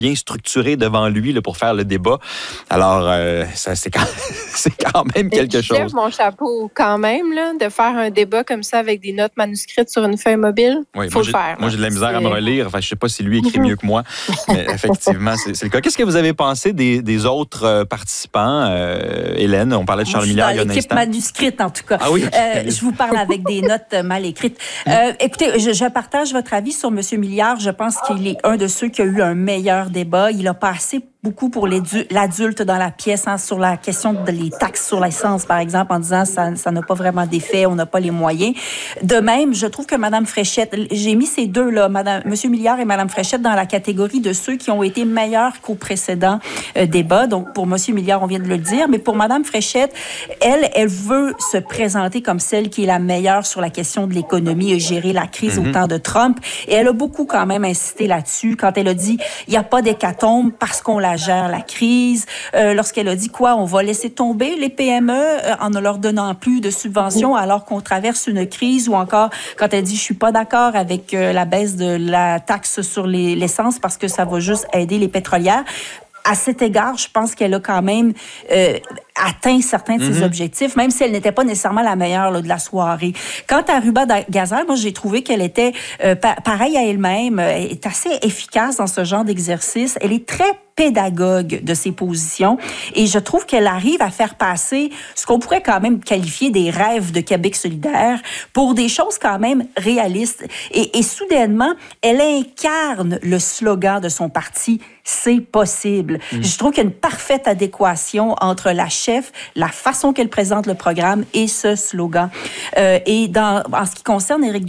bien structuré devant lui là, pour faire le débat. Alors, ça, c'est quand même quelque chose. Je lève mon chapeau quand même, là, de faire un débat comme ça avec des notes manuscrites sur une feuille mobile. Oui, faut le faire. Moi, j'ai de la misère à me relire. Enfin, je ne sais pas si lui écrit mieux que moi, mais effectivement, c'est le cas. Qu'est-ce que vous avez pensé des autres participants? Hélène, on parlait de Charles Milliard il y a un instant. L'équipe manuscrite, en tout cas. Ah oui? Je vous parle avec des notes mal écrites. Écoutez, je partage votre avis sur M. Milliard. Je pense qu'il est un de ceux qui a eu un meilleur débat. Il a passé beaucoup pour l'adulte dans la pièce, hein, sur la question des taxes sur l'essence, par exemple, en disant ça n'a pas vraiment d'effet, on n'a pas les moyens. De même, je trouve que Mme Fréchette, j'ai mis ces deux-là, M. Milliard et Mme Fréchette, dans la catégorie de ceux qui ont été meilleurs qu'au précédent débat. Donc, pour M. Milliard, on vient de le dire, mais pour Mme Fréchette, elle veut se présenter comme celle qui est la meilleure sur la question de l'économie et gérer la crise au temps de Trump. Et elle a beaucoup quand même insisté là-dessus quand elle a dit il n'y a pas d'hécatombe parce qu'on la gère la crise. Lorsqu'elle a dit quoi, on va laisser tomber les PME en ne leur donnant plus de subventions alors qu'on traverse une crise, ou encore quand elle dit je suis pas d'accord avec la baisse de la taxe sur l'essence parce que ça va juste aider les pétrolières. À cet égard, je pense qu'elle a quand même atteint certains de ses objectifs, même si elle n'était pas nécessairement la meilleure là, de la soirée. Quant à Ruba Gazal, moi, j'ai trouvé qu'elle était pareille à elle-même, est assez efficace dans ce genre d'exercice. Elle est très pédagogue de ses positions et je trouve qu'elle arrive à faire passer ce qu'on pourrait quand même qualifier des rêves de Québec solidaire pour des choses quand même réalistes. Et soudainement, elle incarne le slogan de son parti « C'est possible ». Je trouve qu'il y a une parfaite adéquation entre la chef, la façon qu'elle présente le programme et ce slogan. Et en ce qui concerne Éric